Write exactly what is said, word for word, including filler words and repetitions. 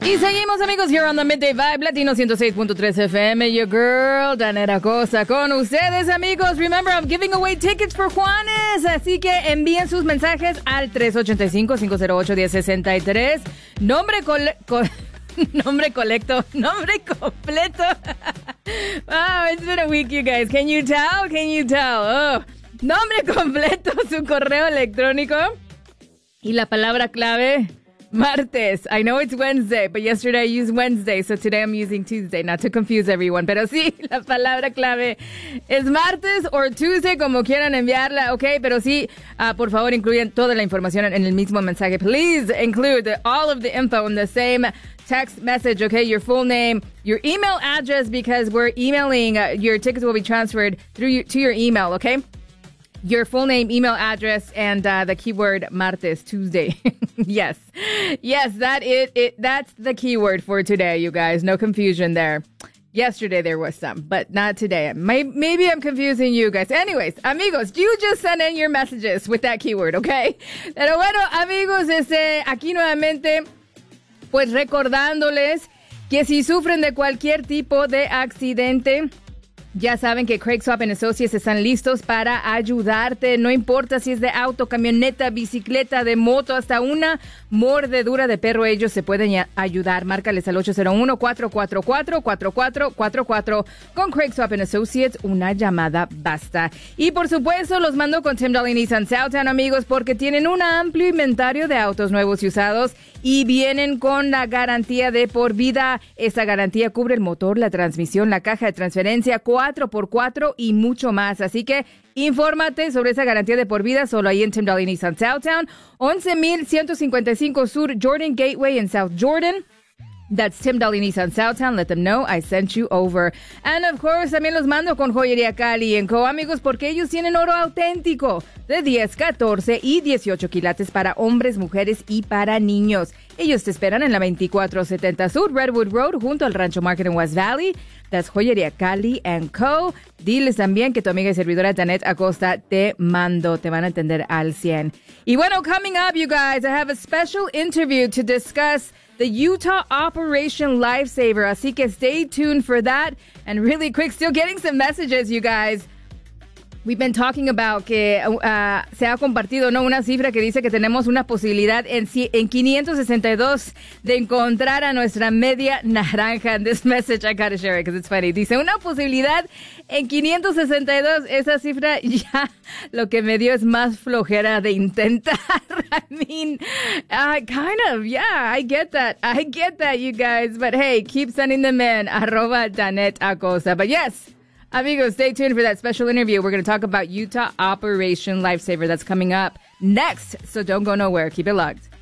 Y seguimos, amigos, here on the Midday Vibe, Latino ciento seis punto tres F M. Your girl, Janet Acosta, con ustedes, amigos. Remember, I'm giving away tickets for Juanes. Así que envíen sus mensajes al tres ocho cinco, cinco cero ocho, uno cero seis tres. Nombre cole... Co nombre colecto. Nombre completo. Wow, it's been a week, you guys. Can you tell? Can you tell? Oh. Nombre completo, su correo electrónico. Y la palabra clave... Martes. I know it's Wednesday, but yesterday I used Wednesday, so today I'm using Tuesday, not to confuse everyone. Pero sí, la palabra clave es martes or Tuesday, como quieran enviarla, ok? Pero sí, uh, por favor, incluyan toda la información en el mismo mensaje. Please include the, all of the info in the same text message, okay? Your full name, your email address, because we're emailing, uh, your tickets will be transferred through you, to your email, okay? Your full name, email address, and uh, the keyword martes, Tuesday. Yes. Yes, that it, it that's the keyword for today, you guys. No confusion there. Yesterday there was some, but not today. Maybe, maybe I'm confusing you guys. Anyways, amigos, you just send in your messages with that keyword, okay? Pero bueno, amigos, este, aquí nuevamente, pues recordándoles que si sufren de cualquier tipo de accidente, ya saben que Craig Swap and Associates están listos para ayudarte. No importa si es de auto, camioneta, bicicleta, de moto, hasta una mordedura de perro, ellos se pueden ayudar. Márcales al ocho cero uno, cuatro cuatro cuatro, cuatro cuatro cuatro cuatro. Con Craig Swap and Associates, una llamada basta. Y por supuesto, los mando con Tim Daly Nissan Southtown, amigos, porque tienen un amplio inventario de autos nuevos y usados y vienen con la garantía de por vida. Esa garantía cubre el motor, la transmisión, la caja de transferencia, cuatro por cuatro y mucho más. Así que infórmate sobre esa garantía de por vida solo ahí en Tim Daly Nissan Southtown, once mil ciento cincuenta y cinco Sur Jordan Gateway en South Jordan. That's Tim Daly Nissan Southtown. Let them know I sent you over. And of course, también los mando con Joyería Cali en Co, amigos, porque ellos tienen oro auténtico de diez, catorce y dieciocho quilates para hombres, mujeres y para niños. Ellos te esperan en la veinticuatro setenta Sur Redwood Road junto al Rancho Market en West Valley. That's Joyería Cali and Co. Diles también que tu amiga y servidora Janet Acosta te mando. Te van a entender al cien. Y bueno, coming up, you guys, I have a special interview to discuss the Utah Operation Lifesaver. Así que stay tuned for that. And really quick, still getting some messages, you guys. We've been talking about que uh, se ha compartido, ¿no?, una cifra que dice que tenemos una posibilidad en, en quinientos sesenta y dos de encontrar a nuestra media naranja. And this message, I gotta share it because it's funny. Dice, una posibilidad en quinientos sesenta y dos. Esa cifra ya lo que me dio es más flojera de intentar. I mean, uh, kind of, yeah, I get that. I get that, you guys. But hey, keep sending them in. Arroba Janet Acosta. But yes, amigos, stay tuned for that special interview. We're going to talk about Utah Operation Lifesaver. That's coming up next, so don't go nowhere. Keep it locked.